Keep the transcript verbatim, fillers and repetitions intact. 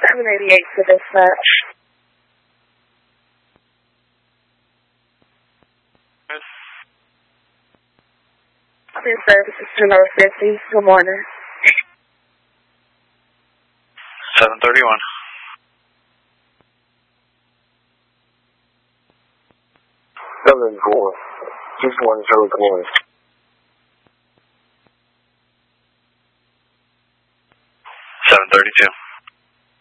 seven eighty-eight for dispatch. Clear services to number fifty. Good morning. seven thirty-one. seven four. six one zero good morning. seven thirty-two.